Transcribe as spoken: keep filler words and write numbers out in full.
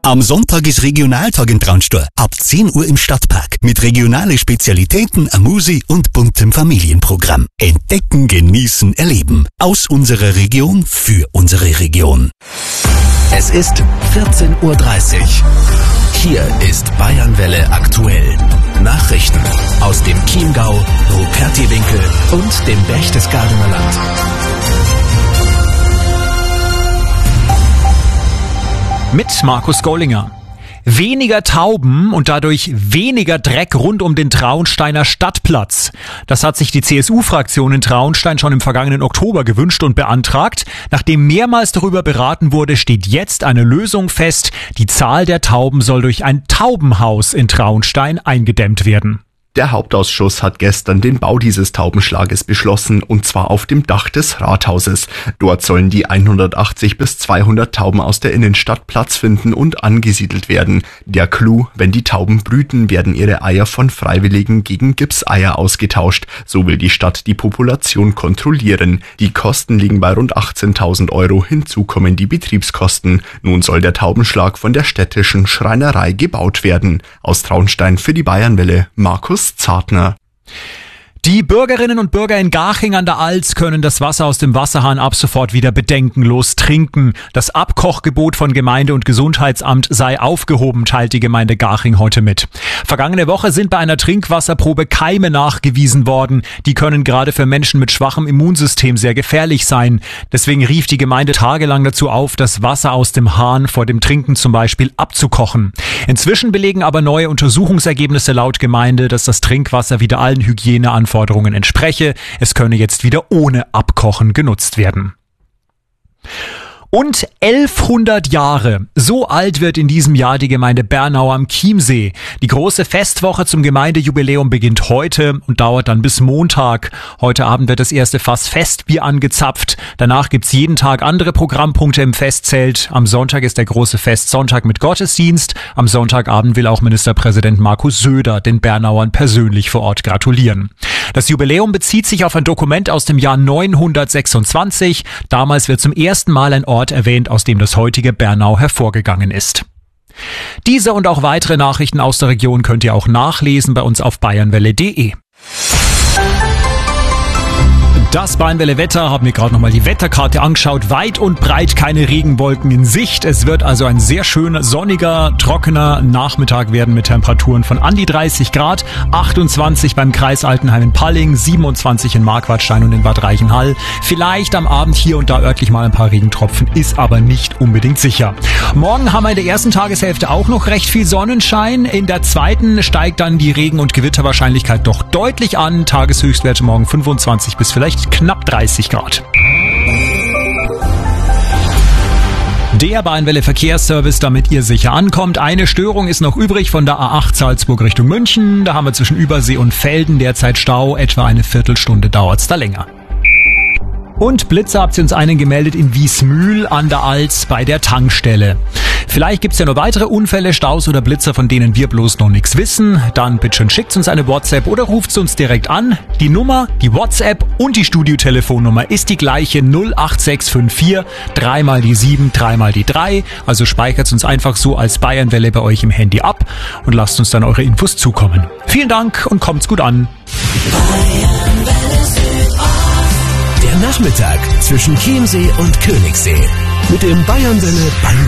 Am Sonntag ist Regionaltag in Traunstein. Ab zehn Uhr im Stadtpark. Mit regionalen Spezialitäten, Amüsi und buntem Familienprogramm. Entdecken, genießen, erleben. Aus unserer Region für unsere Region. Es ist vierzehn Uhr dreißig. Hier ist Bayernwelle aktuell. Nachrichten aus dem Chiemgau, Rupertiwinkel und dem Berchtesgadener Land. Mit Markus Gollinger. Weniger Tauben und dadurch weniger Dreck rund um den Traunsteiner Stadtplatz. Das hat sich die C S U-Fraktion in Traunstein schon im vergangenen Oktober gewünscht und beantragt. Nachdem mehrmals darüber beraten wurde, steht jetzt eine Lösung fest. Die Zahl der Tauben soll durch ein Taubenhaus in Traunstein eingedämmt werden. Der Hauptausschuss hat gestern den Bau dieses Taubenschlages beschlossen, und zwar auf dem Dach des Rathauses. Dort sollen die hundertachtzig bis zweihundert Tauben aus der Innenstadt Platz finden und angesiedelt werden. Der Clou: wenn die Tauben brüten, werden ihre Eier von Freiwilligen gegen Gipseier ausgetauscht. So will die Stadt die Population kontrollieren. Die Kosten liegen bei rund achtzehntausend Euro. Hinzu kommen die Betriebskosten. Nun soll der Taubenschlag von der städtischen Schreinerei gebaut werden. Aus Traunstein für die Bayernwelle, Markus Zartner. Die Bürgerinnen und Bürger in Garching an der Alz können das Wasser aus dem Wasserhahn ab sofort wieder bedenkenlos trinken. Das Abkochgebot von Gemeinde und Gesundheitsamt sei aufgehoben, teilt die Gemeinde Garching heute mit. Vergangene Woche sind bei einer Trinkwasserprobe Keime nachgewiesen worden. Die können gerade für Menschen mit schwachem Immunsystem sehr gefährlich sein. Deswegen rief die Gemeinde tagelang dazu auf, das Wasser aus dem Hahn vor dem Trinken zum Beispiel abzukochen. Inzwischen belegen aber neue Untersuchungsergebnisse laut Gemeinde, dass das Trinkwasser wieder allen Hygieneanforderungen Anforderungen entspreche. Es könne jetzt wieder ohne Abkochen genutzt werden. Und elfhundert Jahre. So alt wird in diesem Jahr die Gemeinde Bernau am Chiemsee. Die große Festwoche zum Gemeindejubiläum beginnt heute und dauert dann bis Montag. Heute Abend wird das erste Fass Festbier angezapft. Danach gibt's jeden Tag andere Programmpunkte im Festzelt. Am Sonntag ist der große Festsonntag mit Gottesdienst. Am Sonntagabend will auch Ministerpräsident Markus Söder den Bernauern persönlich vor Ort gratulieren. Das Jubiläum bezieht sich auf ein Dokument aus dem Jahr neunhundertsechsundzwanzig. Damals wird zum ersten Mal ein Ort erwähnt, aus dem das heutige Bernau hervorgegangen ist. Diese und auch weitere Nachrichten aus der Region könnt ihr auch nachlesen bei uns auf bayernwelle punkt de. Das Bayernwelle-Wetter, haben wir gerade nochmal die Wetterkarte angeschaut. Weit und breit keine Regenwolken in Sicht. Es wird also ein sehr schöner, sonniger, trockener Nachmittag werden mit Temperaturen von an die dreißig Grad. achtundzwanzig beim Kreis Altenheim in Palling, siebenundzwanzig in Marquardstein und in Bad Reichenhall. Vielleicht am Abend hier und da örtlich mal ein paar Regentropfen, ist aber nicht unbedingt sicher. Morgen haben wir in der ersten Tageshälfte auch noch recht viel Sonnenschein. In der zweiten steigt dann die Regen- und Gewitterwahrscheinlichkeit doch deutlich an. Tageshöchstwerte morgen fünfundzwanzig bis vielleicht knapp dreißig Grad. Der Bayernwelle Verkehrsservice, damit ihr sicher ankommt. Eine Störung ist noch übrig von der A acht Salzburg Richtung München. Da haben wir zwischen Übersee und Velden derzeit Stau. Etwa eine Viertelstunde dauert's da länger. Und Blitzer habt ihr uns einen gemeldet in Wiesmühl an der Alz bei der Tankstelle. Vielleicht gibt's ja noch weitere Unfälle, Staus oder Blitzer, von denen wir bloß noch nichts wissen. Dann bitte schön schickt uns eine WhatsApp oder ruft uns direkt an. Die Nummer, die WhatsApp und die Studiotelefonnummer ist die gleiche: null acht sechs fünf vier, dreimal die sieben, dreimal die drei. Also speichert uns einfach so als Bayernwelle bei euch im Handy ab und lasst uns dann eure Infos zukommen. Vielen Dank und kommt's gut an. Der Nachmittag zwischen Chiemsee und Königssee mit dem Bayernwelle Band